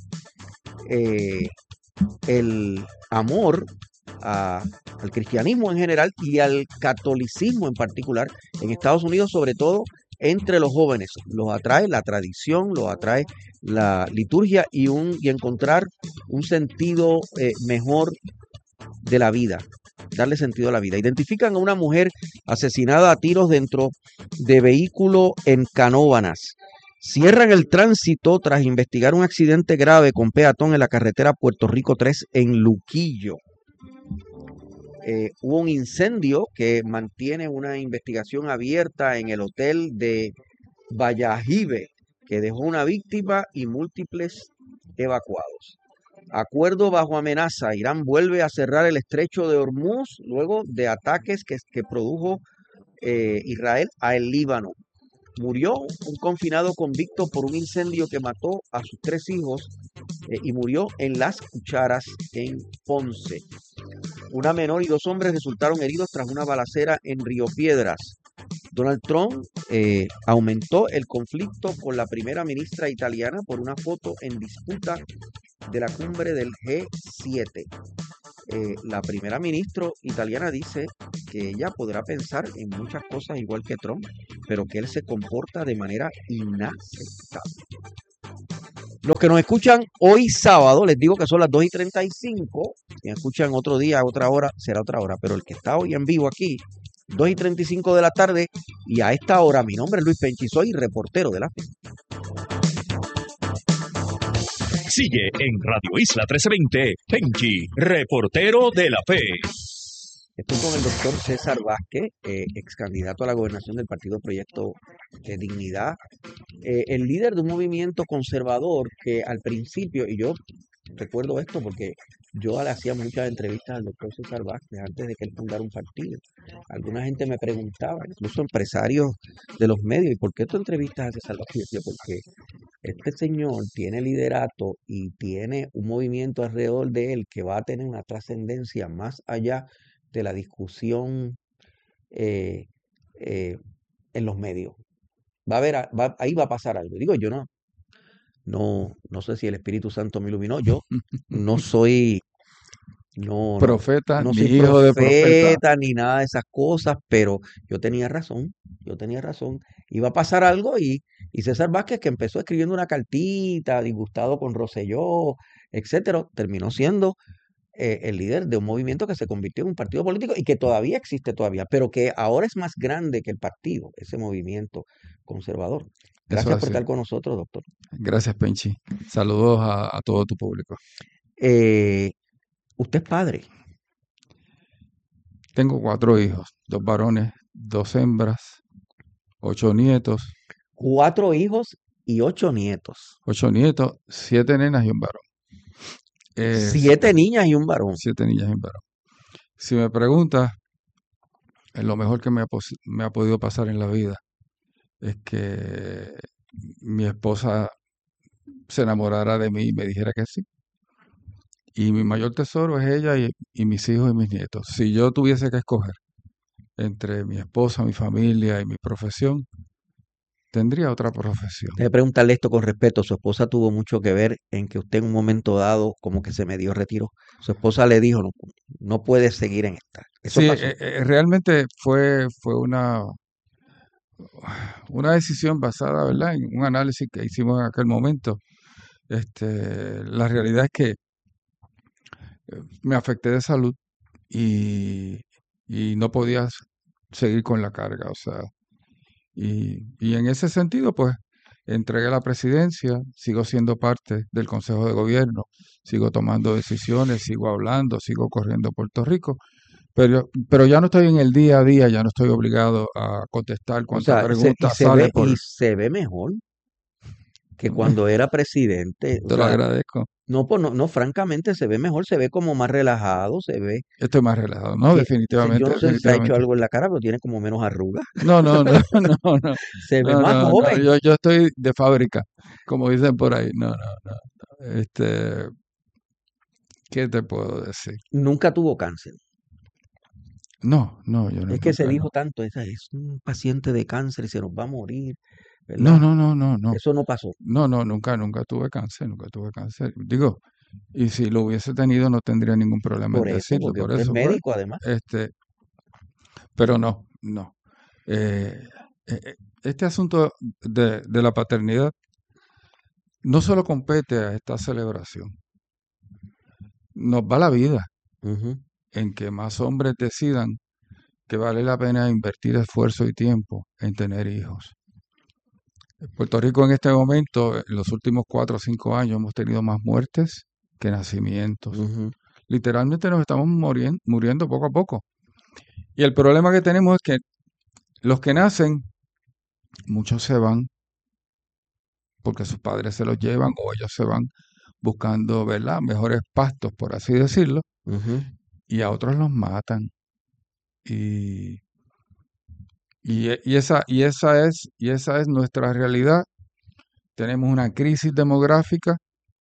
el amor al cristianismo en general y al catolicismo en particular en Estados Unidos, sobre todo entre los jóvenes. Los atrae la tradición, los atrae la liturgia y encontrar un sentido mejor de la vida, darle sentido a la vida. Identifican a una mujer asesinada a tiros dentro de vehículo en Canóvanas. Cierran el tránsito tras investigar un accidente grave con peatón en la carretera Puerto Rico 3 en Luquillo. Hubo un incendio que mantiene una investigación abierta en el hotel de Vallajive, que dejó una víctima y múltiples evacuados. Acuerdo bajo amenaza. Irán vuelve a cerrar el estrecho de Hormuz luego de ataques que produjo Israel al Líbano. Murió un confinado convicto por un incendio que mató a sus 3 hijos y murió en Las Cucharas, en Ponce. Una menor y 2 hombres resultaron heridos tras una balacera en Río Piedras. Donald Trump aumentó el conflicto con la primera ministra italiana por una foto en disputa de la cumbre del G7. La primera ministra italiana dice que ella podrá pensar en muchas cosas igual que Trump, pero que él se comporta de manera inaceptable. Los que nos escuchan hoy sábado, les digo que son las 2:35. Si me escuchan otro día, otra hora, será otra hora. Pero el que está hoy en vivo aquí, 2:35 de la tarde, y a esta hora, mi nombre es Luis Penchi, soy reportero de la Fe. Sigue en Radio Isla 1320, Penchi, reportero de la Fe. Estoy con el doctor César Vázquez, ex candidato a la gobernación del partido Proyecto Dignidad, el líder de un movimiento conservador que al principio, y yo recuerdo esto porque yo le hacía muchas entrevistas al doctor César Vázquez antes de que él fundara un partido. Alguna gente me preguntaba, incluso empresarios de los medios, ¿y por qué tú entrevistas a César Vázquez? Yo decía, porque este señor tiene liderato y tiene un movimiento alrededor de él que va a tener una trascendencia más allá de la discusión en los medios. Ahí va a pasar algo. Digo, yo no sé si el Espíritu Santo me iluminó. Yo no soy profeta, no ni soy hijo de profeta. profeta ni nada de esas cosas, pero yo tenía razón. Iba a pasar algo y César Vázquez, que empezó escribiendo una cartita, disgustado con Rosselló, etcétera, terminó siendo el líder de un movimiento que se convirtió en un partido político y que todavía existe pero que ahora es más grande que el partido, ese movimiento conservador. Gracias por estar con nosotros, doctor. Gracias, Penchi. Saludos a todo tu público. ¿Usted es padre? Tengo 4 hijos, 2 varones, 2 hembras, 8 nietos. 4 hijos y 8 nietos. 8 nietos, 7 nenas y un varón. 7 niñas y un varón. 7 niñas y un varón. Si me preguntas, lo mejor que me ha podido pasar en la vida es que mi esposa se enamorara de mí y me dijera que sí. Y mi mayor tesoro es ella y mis hijos y mis nietos. Si yo tuviese que escoger entre mi esposa, mi familia y mi profesión, tendría otra profesión. Debe preguntarle esto con respeto. Su esposa tuvo mucho que ver en que usted en un momento dado como que se me dio retiro. Su esposa le dijo, no puedes seguir en esta. ¿Eso Sí, pasó? realmente fue una decisión basada, ¿verdad?, en un análisis que hicimos en aquel momento. La realidad es que me afecté de salud y no podía seguir con la carga, o sea, y en ese sentido, pues, entregué la presidencia, sigo siendo parte del Consejo de Gobierno, sigo tomando decisiones, sigo hablando, sigo corriendo Puerto Rico, pero ya no estoy en el día a día, ya no estoy obligado a contestar cuantas preguntas sale por... Y se ve mejor que cuando era presidente. Te lo agradezco. No, pues no, francamente se ve mejor, se ve como más relajado, se ve. Estoy más relajado, ¿no? Definitivamente. Yo no sé si se ha hecho algo en la cara, pero tiene como menos arrugas. No. Se ve más joven. Yo estoy de fábrica, como dicen por ahí. No. ¿Qué te puedo decir? Nunca tuvo cáncer. No, yo no. Es que se dijo tanto, es un paciente de cáncer y se nos va a morir. ¿verdad? No. Eso no pasó. No, nunca tuve cáncer, Digo, y si lo hubiese tenido no tendría ningún problema en decirlo. Por eso, es médico además. Pero no. Este asunto de la paternidad no solo compete a esta celebración, nos va la vida en que más hombres decidan que vale la pena invertir esfuerzo y tiempo en tener hijos. En Puerto Rico en este momento, en los últimos 4 o 5 años, hemos tenido más muertes que nacimientos. Literalmente nos estamos muriendo poco a poco. Y el problema que tenemos es que los que nacen, muchos se van porque sus padres se los llevan o ellos se van, buscando, ¿verdad?, mejores pastos, por así decirlo, Ujú. y a otros los matan. Y, y esa es nuestra realidad. Tenemos una crisis demográfica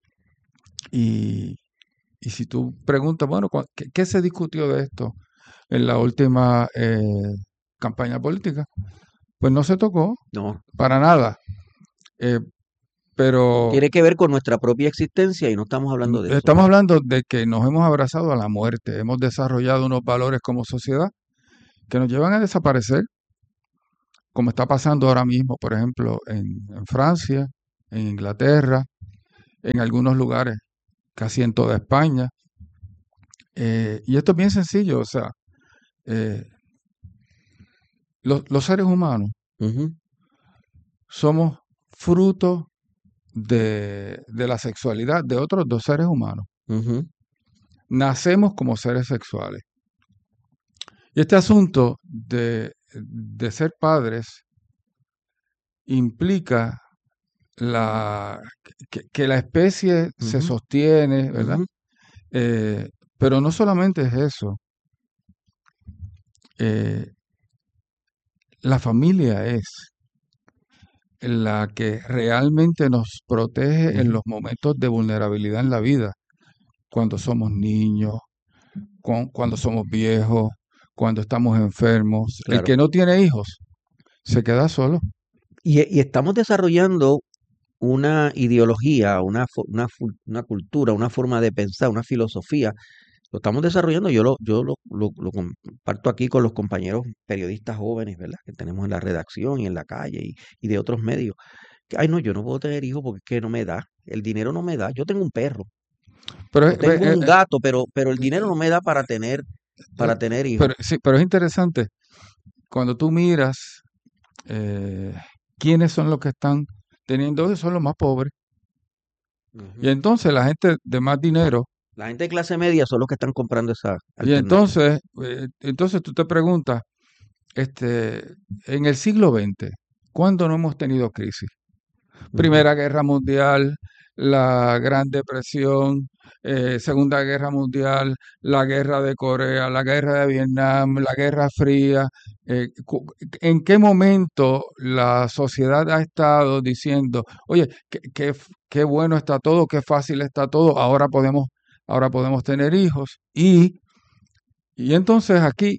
y, y si tú preguntas, bueno, ¿qué se discutió de esto en la última campaña política? Pues no se tocó No, para nada. Eh, pero tiene que ver con nuestra propia existencia y no estamos hablando de eso. estamos hablando de que nos hemos abrazado a la muerte, hemos desarrollado unos valores como sociedad que nos llevan a desaparecer, como está pasando ahora mismo, por ejemplo, en Francia, en Inglaterra, en algunos lugares, casi en toda España. Y esto es bien sencillo, o sea, eh, los seres humanos Ujú, somos fruto de la sexualidad de otros dos seres humanos. ujú. Nacemos como seres sexuales. Y este asunto de ser padres implica que la especie se Ujú, sostiene, ¿verdad? ujú. Pero no solamente es eso. eh, la familia es la que realmente nos protege en Ujú. los momentos de vulnerabilidad en la vida, cuando somos niños, cuando somos viejos, cuando estamos enfermos. El Claro. que no tiene hijos se queda solo. Y estamos desarrollando una ideología, una cultura, una forma de pensar, una filosofía. Lo estamos desarrollando, yo lo comparto aquí con los compañeros periodistas jóvenes, ¿verdad? Que tenemos en la redacción y en la calle y de otros medios. Que, ay, no, yo no puedo tener hijos porque es que no me da. El dinero no me da. Yo tengo un perro, Pero, o tengo un gato, pero el dinero no me da para tener hijos. sí, pero es interesante cuando tú miras eh, quiénes son los que están teniendo hijos, son los más pobres. Y Ujú. entonces la gente de más dinero, La gente de clase media son los que están comprando esa y alternativa. entonces tú te preguntas, este, en el siglo XX, ¿cuándo no hemos tenido crisis? Ujú. Primera Guerra Mundial, la Gran Depresión, Segunda Guerra Mundial, la Guerra de Corea, la Guerra de Vietnam, la Guerra Fría. ¿En qué momento la sociedad ha estado diciendo, oye, qué bueno está todo, qué fácil está todo, ahora podemos tener hijos? Y entonces aquí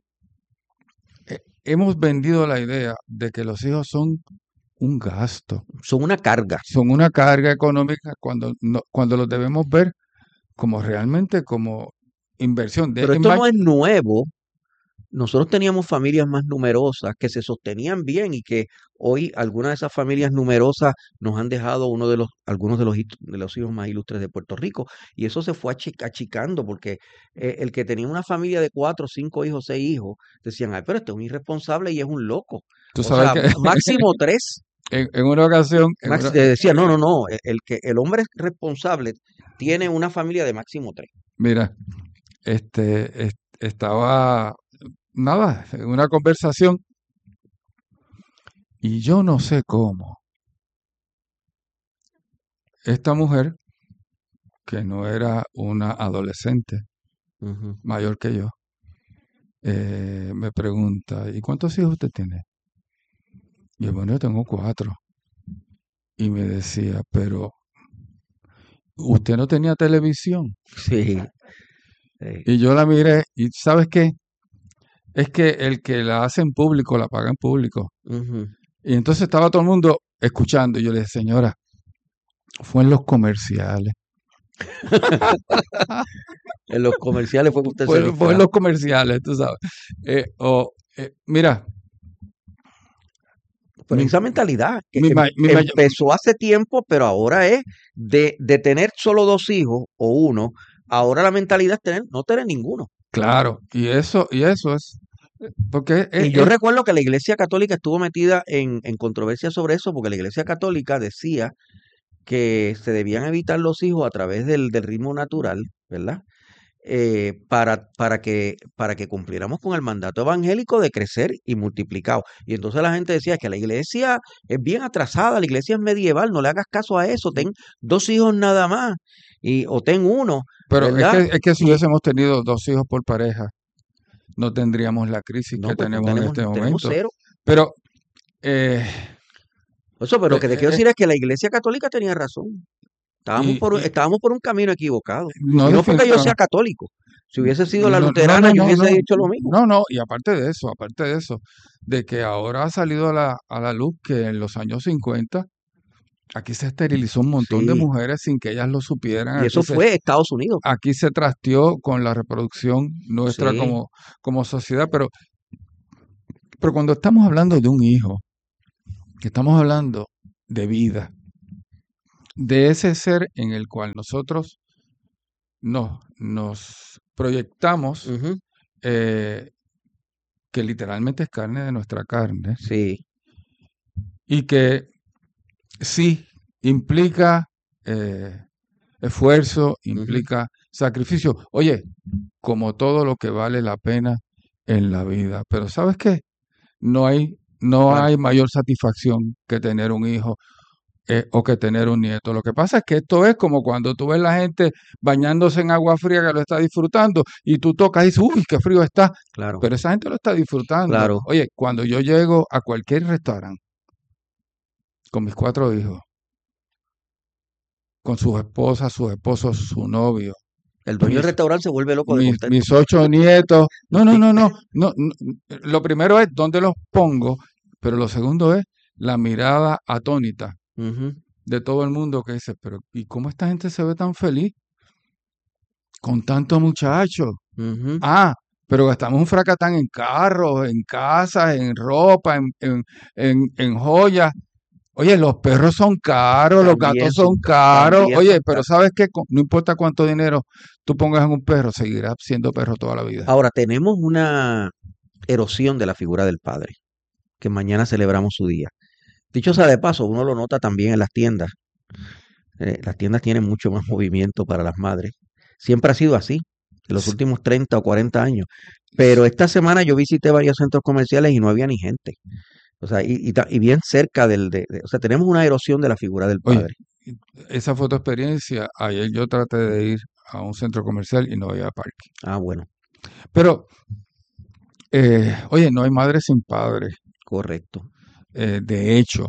hemos vendido la idea de que los hijos son un gasto, Son una carga. son una carga económica cuando los debemos ver como realmente como inversión. Pero Es esto más, no es nuevo. Nosotros teníamos familias más numerosas que se sostenían bien y que hoy algunas de esas familias numerosas nos han dejado algunos de los hijos más ilustres de Puerto Rico. Y eso se fue achicando porque el que tenía una familia de 4, 5 hijos, 6 hijos, decían, ay, pero este es un irresponsable y es un loco. tú O sabes sea, que máximo 3. en una ocasión, Decía, no, no, no, el hombre responsable tiene una familia de máximo 3. mira, estaba, nada, en una conversación y yo no sé cómo esta mujer, que no era una adolescente mayor que yo, me pregunta, ¿y cuántos hijos usted tiene? Y yo, bueno, yo tengo 4. Y me decía, pero usted no tenía televisión. Sí. Y yo la miré y ¿sabes qué? Es que el que la hace en público, la paga en público. Ujú. Y entonces estaba todo el mundo escuchando. Y yo le dije, señora, fue en los comerciales. En los comerciales fue que usted se Fue en distrajo. los comerciales, tú sabes. Mira, Pero mi, esa mentalidad que mi ma- mi may- empezó hace tiempo, pero ahora es de tener solo 2 hijos o uno, ahora la mentalidad es no tener ninguno. claro, y eso es, porque Y yo recuerdo que la Iglesia Católica estuvo metida en controversia sobre eso, porque la Iglesia Católica decía que se debían evitar los hijos a través del ritmo natural, ¿verdad? para que cumpliéramos con el mandato evangélico de crecer y multiplicar. Y entonces la gente decía que la iglesia es bien atrasada, la iglesia es medieval, no le hagas caso a eso, ten 2 hijos nada más, o ten uno, Pero ¿verdad? es que si Y hubiésemos tenido 2 hijos por pareja, no tendríamos la crisis no, que pues no tenemos en este tenemos momento. 0. Pero eh, Eso, pero lo que te quiero eh, decir es que la iglesia católica tenía razón. y Estábamos por un camino equivocado. no Y no porque yo sea definitivamente. católico. Si hubiese sido la No, no, luterana, no, yo no, hubiese no, dicho lo mismo. no, no, y aparte de eso, de que ahora ha salido a la luz que en los años 50 aquí se esterilizó un montón de Sí. mujeres sin que ellas lo supieran. Y eso fue Estados Unidos. Aquí se trasteó con la reproducción nuestra Sí. como sociedad, pero cuando estamos hablando de un hijo, que estamos hablando de vida, de ese ser en el cual nosotros nos proyectamos, Ujú. que literalmente es carne de nuestra carne, Sí. y que sí implica esfuerzo, Ujú. implica sacrificio. Oye, como todo lo que vale la pena en la vida. Pero ¿sabes qué? No ¿Cuál? hay mayor satisfacción que tener un hijo o que tener un nieto. Lo que pasa es que esto es como cuando tú ves la gente bañándose en agua fría que lo está disfrutando y tú tocas y dices, uy, qué frío está. Claro, Pero esa gente lo está disfrutando. claro. Oye, cuando yo llego a cualquier restaurante con mis 4 hijos, con sus esposas, sus esposos, su novio, El dueño del mis, restaurante se vuelve loco de contento. mis 8 nietos. No, no, Sí. no, no, no, no. Lo primero es dónde los pongo, pero lo segundo es la mirada atónita Ujú. de todo el mundo que dice, pero ¿y cómo esta gente se ve tan feliz con tantos muchachos? Ujú. Ah, pero gastamos un fracatán en carros, en casas, en ropa, en joyas. Oye, los perros son caros, los También gatos son caros. también Oye, son pero caros. ¿sabes qué? No importa cuánto dinero tú pongas en un perro, seguirá siendo perro toda la vida. Ahora, tenemos una erosión de la figura del padre, que mañana celebramos su día. Dicho sea de paso, uno lo nota también en las tiendas. Las tiendas tienen mucho más movimiento para las madres. Siempre ha sido así, en los S- últimos 30 o 40 años. Pero esta semana yo visité varios centros comerciales y no había ni gente. O sea, y bien cerca o sea, tenemos una erosión de la figura del Oye, padre. esa fue tu experiencia. Ayer yo traté de ir a un centro comercial y no había parque. Ah, bueno, Pero, oye, no hay madre sin padre. correcto. De hecho,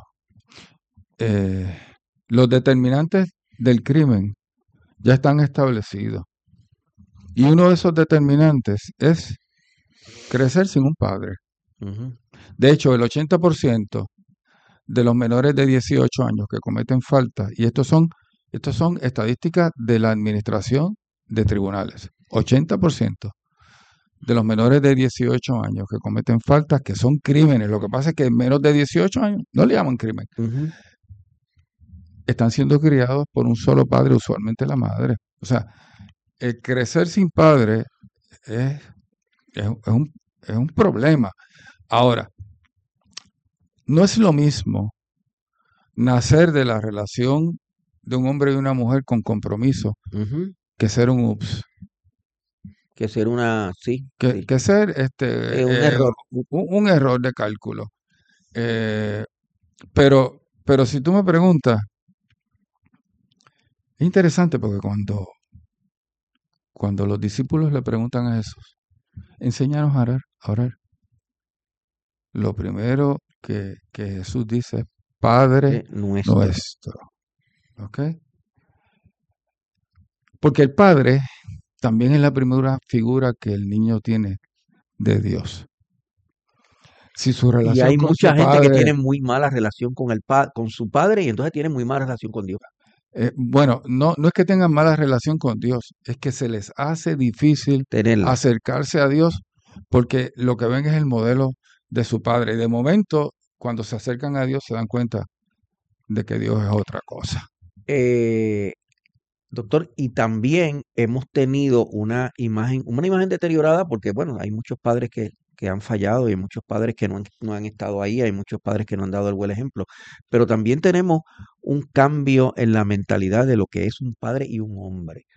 eh, los determinantes del crimen ya están establecidos. Y uno de esos determinantes es crecer sin un padre. Ujú. De hecho, el 80% de los menores de 18 años que cometen falta, y estos son estadísticas de la Administración de Tribunales, 80% de los menores de 18 años que cometen faltas, que son crímenes, lo que pasa es que menos de 18 años no le llaman crimen, Ujú. están siendo criados por un solo padre, usualmente la madre. O sea, el crecer sin padre es, es un problema. Ahora, no es lo mismo nacer de la relación de un hombre y una mujer con compromiso Ujú. que ser un ups, Que ser sí, sí, que ser un error. un error de cálculo. Eh, pero si tú me preguntas, es interesante porque cuando los discípulos le preguntan a Jesús, enséñanos a orar. Lo primero que Jesús dice es, Padre Nuestro. nuestro. ¿Ok? Porque el Padre también es la primera figura que el niño tiene de Dios. Si su Y relación hay con su mucha gente que padre, tiene muy mala relación con su padre y entonces tiene muy mala relación con Dios. bueno, no es que tengan mala relación con Dios, es que se les hace difícil Tenerla. acercarse a Dios porque lo que ven es el modelo de su padre. Y de momento, cuando se acercan a Dios, se dan cuenta de que Dios es otra cosa. Doctor, y también hemos tenido una imagen deteriorada porque, bueno, hay muchos padres que han fallado y hay muchos padres que no han estado ahí, hay muchos padres que no han dado el buen ejemplo, pero también tenemos un cambio en la mentalidad de lo que es un padre y un hombre.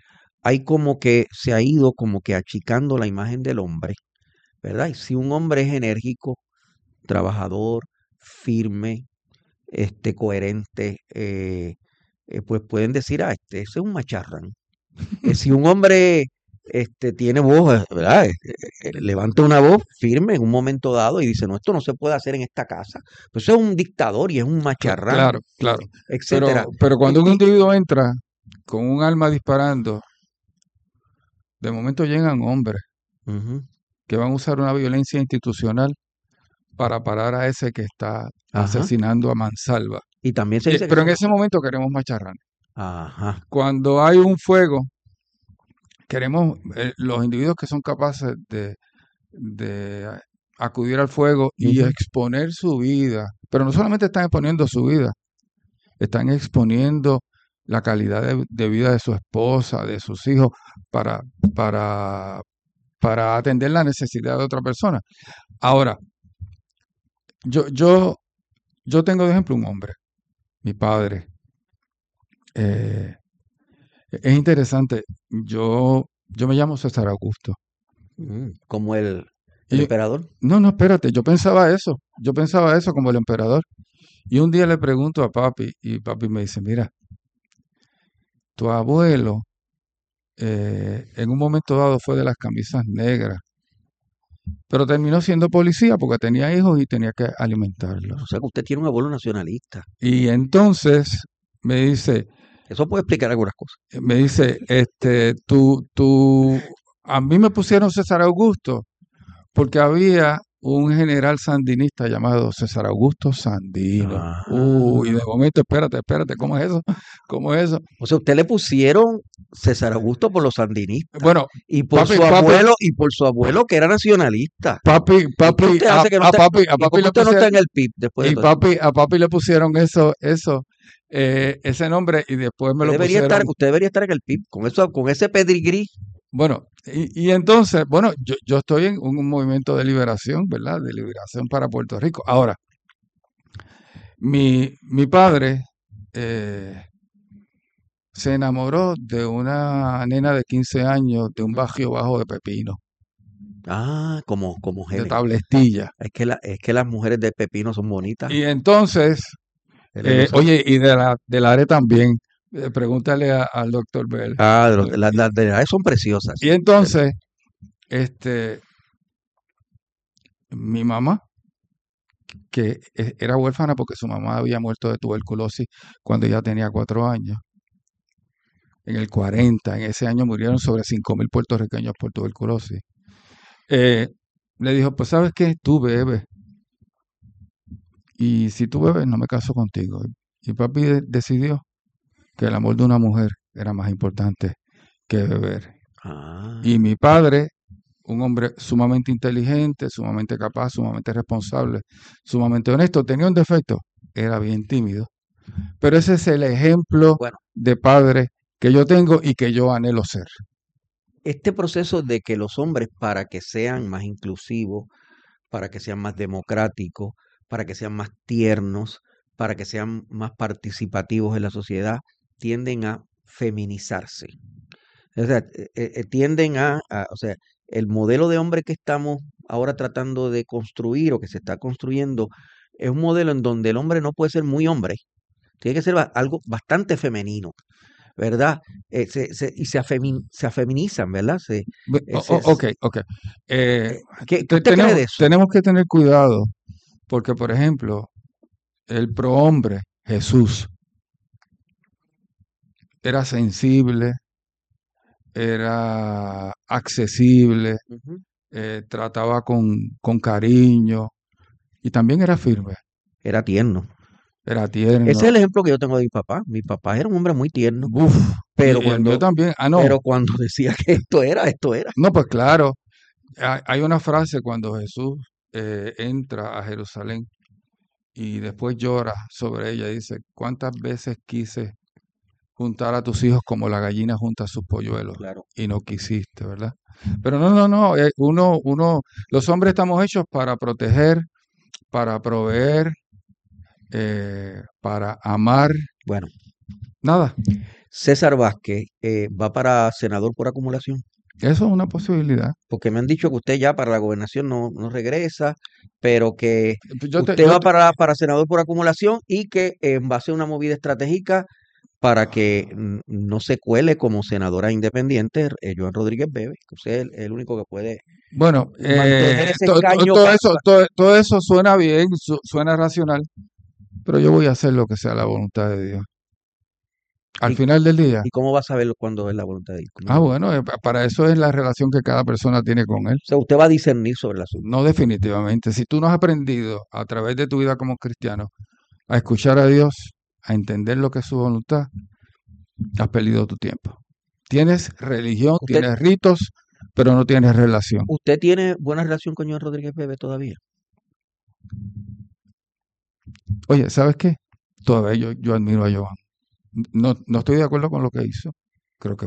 hay como que se ha ido como que achicando la imagen del hombre, ¿verdad? Y si un hombre es enérgico, trabajador, firme, coherente, pues pueden decir, ese es un macharrán. Si un hombre tiene voz, ¿verdad? Levanta una voz firme en un momento dado y dice, no, esto no se puede hacer en esta casa. Pues eso es un dictador y es un macharrán, Claro, claro. etcétera. Pero cuando un Y- individuo entra con un arma disparando, de momento llegan hombres Ujú, que van a usar una violencia institucional para parar a ese que está ajá. asesinando a mansalva. Y también se dice que Pero en son... ese momento queremos macharranes. Ajá. Cuando hay un fuego, queremos los individuos que son capaces de acudir al fuego y Ujú. exponer su vida. Pero no solamente están exponiendo su vida, están exponiendo la calidad de vida de su esposa, de sus hijos, para, para, para atender la necesidad de otra persona. Ahora, yo, yo, yo tengo de ejemplo un hombre, mi padre. Eh, es interesante. Yo me llamo César Augusto. Como el Y emperador. no, espérate, yo pensaba eso como el emperador. Y un día le pregunto a papi y papi me dice, mira, tu abuelo en un momento dado fue de las camisas negras, pero terminó siendo policía porque tenía hijos y tenía que alimentarlos. O sea que usted tiene un abuelo nacionalista. Y entonces me dice, Eso puede explicar algunas cosas. a mí me pusieron César Augusto porque había un general sandinista llamado César Augusto Sandino. Y de momento, espérate, ¿cómo es eso? ¿Cómo es eso? O sea, usted le pusieron César Augusto por los sandinistas Bueno, y por papi, su abuelo y por su abuelo que era nacionalista. papi, ¿Y qué usted hace que no a está, papi y por qué le usted no está pusieron, en el PIB después de y todo esto? a papi le pusieron ese nombre y después me Usted lo debería estar, pusieron. usted debería estar en el PIB con ese pedigrí. Bueno, y entonces, bueno, yo estoy en un movimiento de liberación, ¿verdad? De liberación para Puerto Rico. Ahora, mi padre se enamoró de una nena de 15 años de un barrio bajo de Pepino, Como de Genes. Tablestilla. Es que las mujeres de Pepino son bonitas. Y entonces, Él lo sabe. oye, y de la área también, pregúntale al doctor Bell. Las de la son preciosas. Y entonces, mi mamá, que era huérfana porque su mamá había muerto de tuberculosis cuando ella tenía 4 años. En el 40, en ese año murieron sobre 5.000 puertorriqueños por tuberculosis. Le dijo, pues sabes qué, tú bebes. Y si tú bebes, no me caso contigo. Y papi decidió que el amor de una mujer era más importante que beber. Y mi padre, un hombre sumamente inteligente, sumamente capaz, sumamente responsable, sumamente honesto, tenía un defecto, era bien tímido. Pero ese es el ejemplo Bueno, de padre que yo tengo y que yo anhelo ser. este proceso de que los hombres, para que sean más inclusivos, para que sean más democráticos, para que sean más tiernos, para que sean más participativos en la sociedad, tienden a feminizarse. O sea, tienden o sea, el modelo de hombre que estamos ahora tratando de construir o que se está construyendo es un modelo en donde el hombre no puede ser muy hombre, tiene que ser algo bastante femenino, ¿verdad? Y se afeminizan, ¿verdad? Ok. ¿Qué usted cree de eso? Tenemos que tener cuidado porque, por ejemplo, el prohombre, Jesús, era sensible, era accesible, Ujú. trataba con cariño y también era firme, Era tierno. era Ese tierno. es el ejemplo que yo tengo de mi papá. Mi papá era un hombre muy tierno, Uf, pero y el mío también. pero cuando decía que esto era. No, pues claro, hay una frase cuando Jesús entra a Jerusalén y después llora sobre ella, dice, ¿cuántas veces quise juntar a tus hijos como la gallina junta a sus polluelos? Claro. Y no quisiste, ¿verdad? Pero no, los hombres estamos hechos para proteger, para proveer, para amar, Bueno, nada. César Vázquez va para senador por acumulación? Eso es una posibilidad. Porque me han dicho que usted ya para la gobernación no regresa, pero que Yo te, usted yo va te- para senador por acumulación y que va a ser una movida estratégica para que no se cuele como senadora independiente Joan Rodríguez Bebe, que usted es el único que puede Bueno, mantener ese todo escaño eso, todo eso suena bien, suena racional, pero yo voy a hacer lo que sea la voluntad de Dios. Al ¿Y, final del día, y cómo va a saber cuándo es la voluntad de Dios? bueno, para eso es la relación que cada persona tiene con Él. O sea, usted va a discernir sobre el asunto. No definitivamente. Si tú no has aprendido a través de tu vida como cristiano a escuchar a Dios, a entender lo que es su voluntad, has perdido tu tiempo. Tienes religión, ¿Usted, tienes ritos, pero no tienes relación. usted tiene buena relación con Joan Rodríguez Bebe todavía? Oye, ¿sabes qué? Todavía yo admiro a Joan. No estoy de acuerdo con lo que hizo. Creo que